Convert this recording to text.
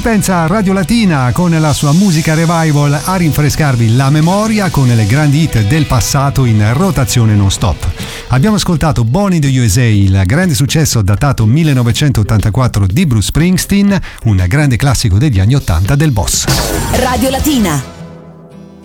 pensa Radio Latina con la sua musica revival a rinfrescarvi la memoria con le grandi hit del passato in rotazione non stop. Abbiamo ascoltato Born in the USA, il grande successo datato 1984 di Bruce Springsteen, un grande classico degli anni 80 del Boss. Radio Latina.